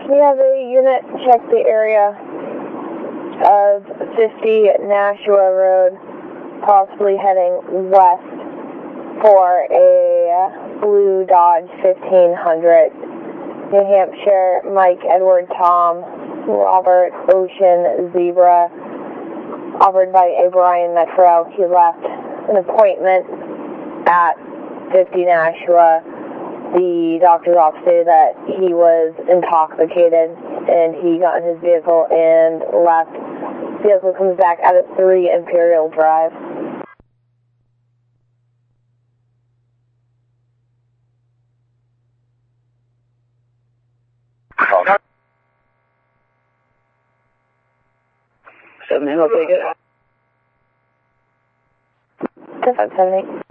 We have a unit check the area of 50 Nashua Road, possibly heading west for a blue Dodge 1500. New Hampshire, Mike, Edward, Tom, Robert, Ocean, Zebra, offered by a Brian Metro. He left an appointment at 50 Nashua. The doctor's office stated that he was intoxicated and he got in his vehicle and left. The vehicle comes back out at 3 Imperial Drive. So, man, I'll take it. 578.